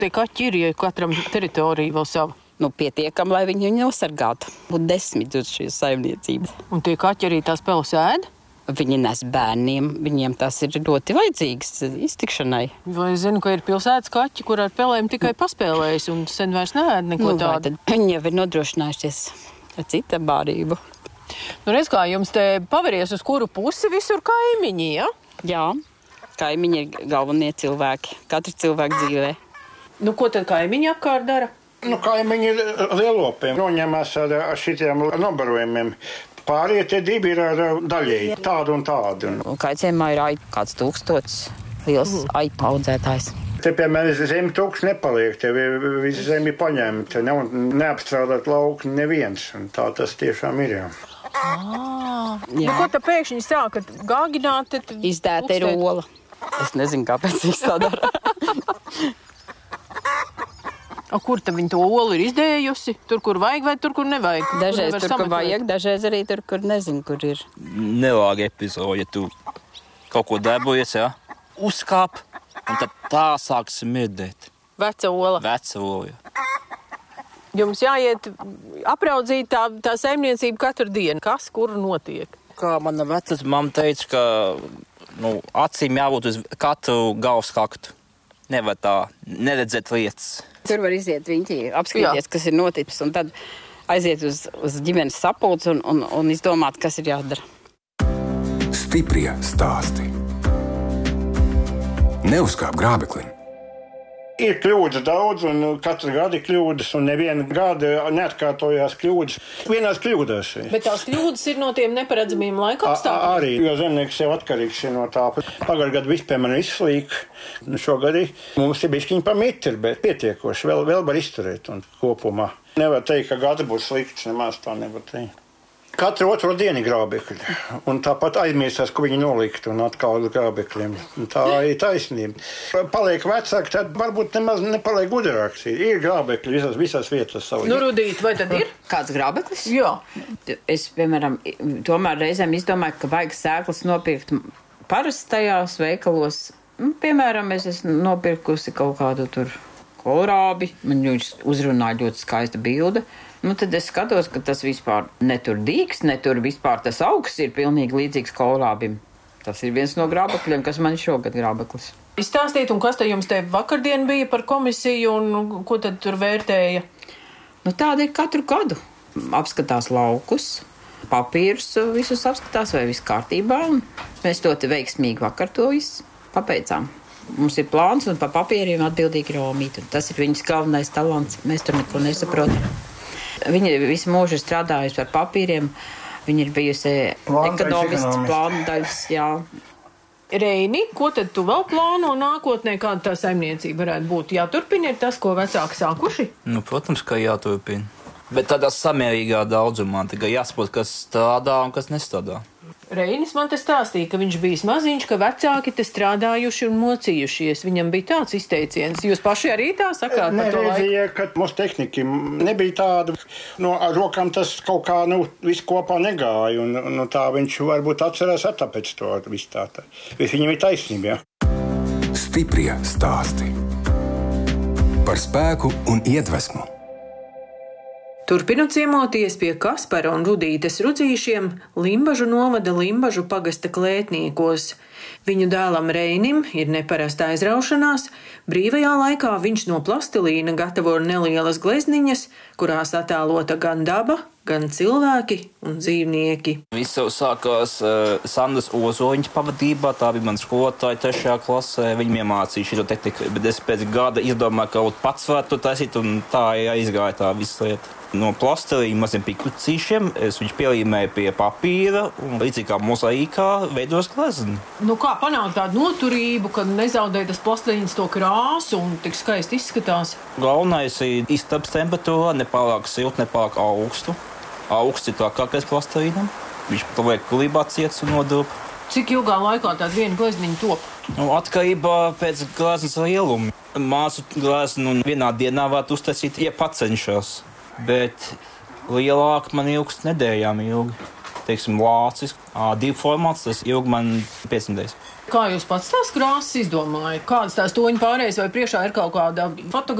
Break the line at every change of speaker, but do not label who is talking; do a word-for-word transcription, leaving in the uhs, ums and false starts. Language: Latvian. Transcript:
tie kaķi ir, ja katram teritorija vēl sava?
Nu, pietiekam, lai viņi viņu nosargātu. Būtu desmit uz šīs saimniecības.
Un tie kaķi arī tās peles ēd?
Viņi nes bērniem, viņiem tas ir ļoti vajadzīgs iztikšanai.
Vai zinu, ka ir pilsētas kaķi, kur ar pelēm tikai paspēlējas un sen vairs neēd neko
nu,
tādu?
Viņi jau ir nodrošinājušies ar cita bārību.
Nu, reiz kā jums te paveries uz kuru pusi visur kaimiņi, ja?
Jā, kaimiņi ir galvenie cilvēki, katru cilvēku dzīvē.
Nu, ko tad kaimiņi apkārt dara?
Nu, kaimiņi ir lielopiem, noņemās ar šitiem nobarojumiem. Pārējie tie divi ir daļēji, tādu un tādu.
Kaiciemā ir aitu kāds tūkstots liels mm. aitu audzētājs.
Te, piemēram, zemi tūks nepaliek, te visi zemi paņemta, ne, neapstrādāt lauku neviens, un tā tas tiešām ir, jā.
Ah, nu, ko tā pēkšņi sākat gāgināt?
Izdēta ir ola. Es nezinu, kāpēc viņš tā dara.
O, kur tad viņi to olu ir izdējusi? Tur, kur vajag, vai tur, kur nevajag?
Dažreiz tur, kur vajag, dažreiz arī tur, kur nezinu, kur ir.
Nelāga epizode, ja tu kaut ko darbojies, jā, uzkāp, un tad tā sāks smirdēt.
Veca ola.
Veca ola, jā.
Jums jāiet apraudzīt tā, tā saimniecība katru dienu. Kas, kur notiek?
Kā mana vecas mamma teica, ka, nu, acīm jābūt uz katru galvas kaktu. Nevar tā neredzēt lietas.
Tur var iziet viņi, apskatīties, kas ir noticis, un tad aiziet uz, uz ģimenes sapulci un, un, un izdomāt, kas ir jādara.
Stiprie stāsti. Neuzkāp grābeklim.
Ir kļūdas daudz, un katru gadu ir kļūdas, un neviena gada neatkārtojās kļūdas. Vienās kļūdās.
Bet tās kļūdas ir no tiem neparedzamiem laikapstākļiem?
Arī, jo zemnieks jau atkarīgs ir no tā. Pagājušajā gadā vispār man izslīk. Šogad mums ir bišķiņi pa metru, bet pietiekoši. Vēl, vēl var izturēt un kopumā. Nevar teikt, ka gada būs slikts, nemaz tā nevar teikt. Katru otro dienu grābekļi, un tāpat aizmirsās, ko viņi nolikt, un atkal uz grābekļiem. Tā ir taisnība. Paliek vecāki, tad varbūt nemaz nepaliek gudrāks. Ir grābekļi visās, visās vietās. Savu.
Nu, Rudīt, vai tad ir?
Kāds grābeklis?
Jā.
Es, piemēram, tomēr reizēm izdomāju, ka vajag sēklas nopirkt parastajās veikalos. Piemēram, es esmu nopirkusi kaut kādu tur kohlrābi. Man viņš uzrunāja ļoti skaista bilde. Nu, tad es skatos, ka tas vispār netur dīks, netur vispār tas augsts ir pilnīgi līdzīgs kohlrābim. Tas ir viens no grābekļiem, kas man šogad grābeklis.
Izstāstiet, un kas te jums te vakardien bija par komisiju, un ko tad tur vērtēja?
Nu, tāda ir katru gadu. Apskatās laukus, papīrus visus apskatās, vai viss kārtībā, un mēs ļoti veiksmīgi vakar to visu pabeicām. Mums ir plāns, un pa papīriem atbildīgi Romīti, un tas ir viņas galvenais talants. Mēs tur neko nesaprotam. Viņa visu mūžu ir strādājusi ar papīriem. Viņa ir bijusi ekonomists, plānu daļas, jā.
Reini, ko tad tu vēl plāno nākotnē, kāda tā saimniecība varētu būt? Jāturpina ir tas, ko vecāki sākuši?
Nu, protams, ka jāturpina. Bet tādā samērīgā daudzumā, tikai jāsaprot, kas strādā un kas nestrādā.
Reinis man te stāstīja, ka viņš bijis maziņš, ka vecāki te strādājuši un mocījušies. Viņam bija tāds izteiciens. Jūs paši arī tā sakāt par to laiku?
Nereizēja, ka mūsu tehniķi nebija tāda. No ar rokām tas kaut kā, nu, viss kopā negāja. Un, nu, tā viņš varbūt atcerās tāpēc to visu tā. tā. Viņam ir taisnība, jā.
Stiprie stāsti. Par spēku un iedvesmu.
Turpinot ciemoties pie Kaspara un Rudītes Rudzīšiem, Limbažu novada Limbažu pagasta klētniekos. Viņu dēlam Reinim ir neparasta aizraušanās. Brīvajā laikā viņš no plastilīna gatavo nelielas glezniņas, kurās attēlota gan daba, gan cilvēki un dzīvnieki.
Viss jau sākās uh, Sandas Ozoņas pavadībā. Tā bija mana skolotāja trešajā klasē. Viņa iemācīja šo tehniku, bet es pēc gada izdomāju, ka kaut pats varētu to taisīt, un tā aizgāja tā visa lieta. No plastelīna maziem pikucīšiem es viņus pielīmēju pie papīra un līdzīgi kā mozaīkā veidos gleznu.
Nu kā panākt tādu noturību, kad nezaudē tas plastelīns to krāsu un tik skaisti izskatās?
Galvenais ir istabas temperatūra, nepārāk siltu, nepārāk augstu. Augsts ir trakākais plastelīnam. Viņš paliek kulībā ciets un nodrup.
Cik ilgā laikā tāda viena glezniņa top?
Nu, atkarībā pēc gleznas lieluma. Māsu gleznu un vienā dienā varētu uztaisīt, ja pacenšos. Bet lielāk man ilgst nedēļām ilgi. Teiksim, lācis, divu formāts, tas ilgi man piecdesmit.
Kā jūs pats tās krāsas izdomājat? Kādas tās toņu pārējas vai priekšā ir kaut kāda fotogrāfija?